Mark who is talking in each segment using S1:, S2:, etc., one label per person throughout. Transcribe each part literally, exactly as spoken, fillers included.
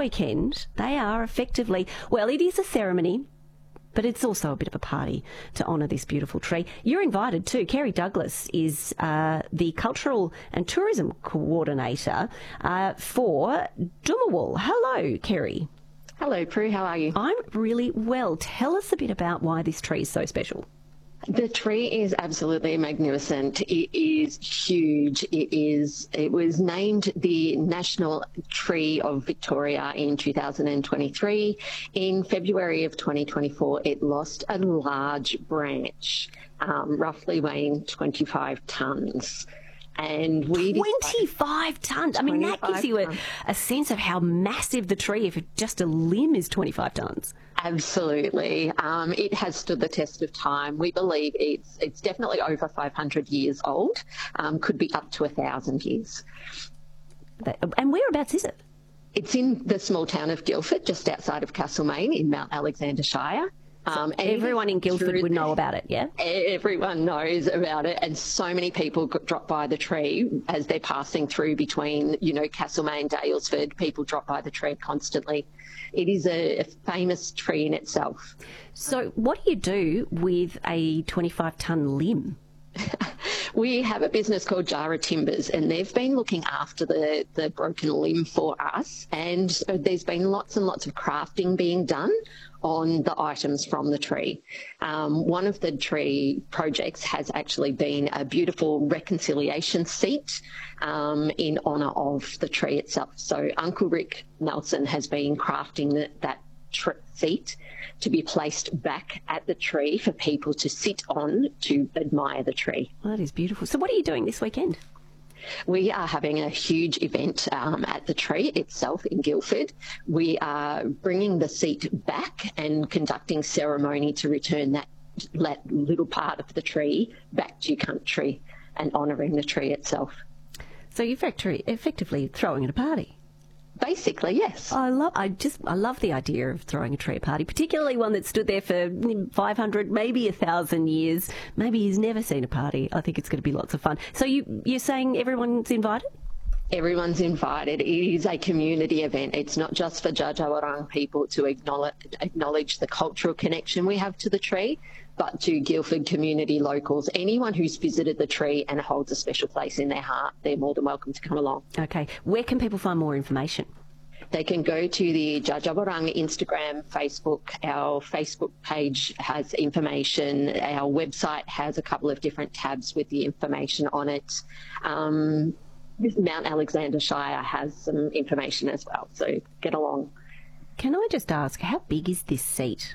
S1: weekend, they are effectively, well, it is a ceremony, but it's also a bit of a party to honour this beautiful tree. You're invited too. Kerry Douglas is uh, the Cultural and Tourism Coordinator uh, for Dumawal. Hello, Kerry.
S2: Hello, Prue. How are you?
S1: I'm really well. Tell us a bit about why this tree is so special.
S2: The tree is absolutely magnificent. It is huge. It is. It was named the National Tree of Victoria in two thousand twenty-three. In February of twenty twenty-four, it lost a large branch, um, roughly weighing twenty-five tonnes. And we
S1: twenty-five tonnes. I mean, that gives you a, a sense of how massive the tree, if just a limb is twenty-five tonnes.
S2: Absolutely. Um, it has stood the test of time. We believe it's it's definitely over five hundred years old, um, could be up to one thousand years.
S1: And whereabouts is it?
S2: It's in the small town of Guildford, just outside of Castlemaine in Mount Alexander Shire.
S1: Um, so everyone in Guildford would know about it, yeah?
S2: Everyone knows about it, and so many people drop by the tree as they're passing through between, you know, Castlemaine, Daylesford. People drop by the tree constantly. It is a, a famous tree in itself.
S1: So what do you do with a twenty-five tonne limb?
S2: We have a business called Jara Timbers, and they've been looking after the, the broken limb for us, and there's been lots and lots of crafting being done on the items from the tree. Um, one of the tree projects has actually been a beautiful reconciliation seat um, in honour of the tree itself. So Uncle Rick Nelson has been crafting the, that tr- seat to be placed back at the tree for people to sit on to admire the tree.
S1: Well, that is beautiful. So what are you doing this weekend?
S2: We are having a huge event um, at the tree itself in Guildford. We are bringing the seat back and conducting ceremony to return that, that little part of the tree back to country and honouring the tree itself.
S1: So you're effectively throwing it a party?
S2: Basically, yes.
S1: I love. I just. I love the idea of throwing a tree party, particularly one that stood there for five hundred, maybe a thousand years. Maybe he's never seen a party. I think it's going to be lots of fun. So you, you're saying everyone's invited?
S2: Everyone's invited. It is a community event. It's not just for Dja Dja Wurrung people to acknowledge, acknowledge the cultural connection we have to the tree, but to Guildford community locals. Anyone who's visited the tree and holds a special place in their heart, they're more than welcome to come along.
S1: Okay. Where can people find more information?
S2: They can go to the Dja Dja Wurrung Instagram, Facebook. Our Facebook page has information. Our website has a couple of different tabs with the information on it. Um, Mount Alexander Shire has some information as well, so get along.
S1: Can I just ask, how big is this seat?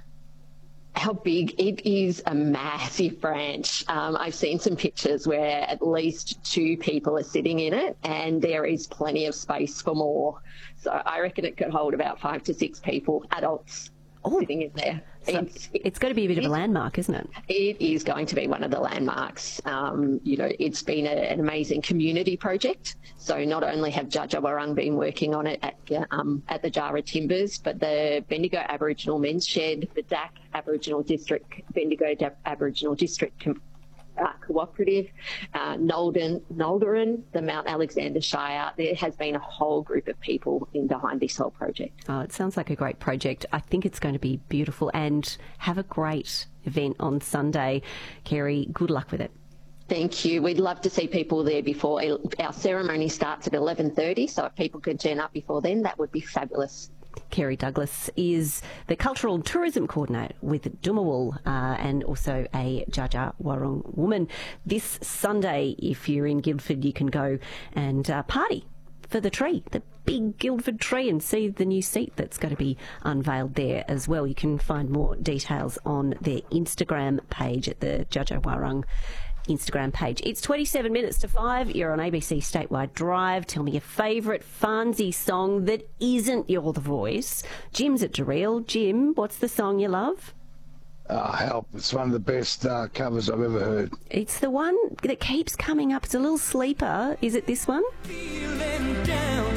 S2: How big? It is a massive branch. Um, I've seen some pictures where at least two people are sitting in it, and there is plenty of space for more. So I reckon it could hold about five to six people, adults, oh. sitting in there.
S1: So it's, it's going to be a bit of a landmark, isn't it?
S2: It is going to be one of the landmarks. Um, you know, it's been a, an amazing community project. So not only have Dja Dja Wurrung been working on it at, um, at the Jara Timbers, but the Bendigo Aboriginal Men's Shed, the D A C Aboriginal District, Bendigo D- Aboriginal District Com- uh, Cooperative, uh, Nolden, Nolderin, the Mount Alexander Shire. There has been a whole group of people in behind this whole project.
S1: Oh, it sounds like a great project. I think it's going to be beautiful, and have a great event on Sunday. Kerry, good luck with it.
S2: Thank you. We'd love to see people there before. Our ceremony starts at eleven thirty, so if people could turn up before then, that would be fabulous.
S1: Kerry Douglas is the Cultural and Tourism Coordinator with Dumawal uh, and also a Dja Dja Wurrung woman. This Sunday, if you're in Guildford, you can go and uh, party for the tree, the big Guildford tree, and see the new seat that's going to be unveiled there as well. You can find more details on their Instagram page at the Dja Dja Wurrung Instagram page. It's twenty-seven minutes to five. You're on A B C Statewide Drive. Tell me your favourite Farnsey song that isn't You're the Voice. Jim's at Darrell. Jim, what's the song you love?
S3: Oh, help. It's one of the best uh, covers I've ever heard.
S1: It's the one that keeps coming up. It's a little sleeper. Is it this one?
S3: Feeling down.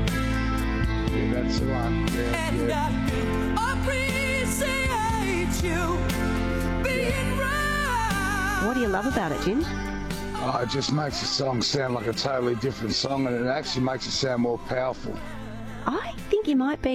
S3: Yeah, that's the one. Yeah,
S4: and
S3: yeah.
S4: I appreciate you being right.
S1: What do you love about it, Jim?
S3: Oh, it just makes the song sound like a totally different song, and it actually makes it sound more powerful.
S1: I think you might be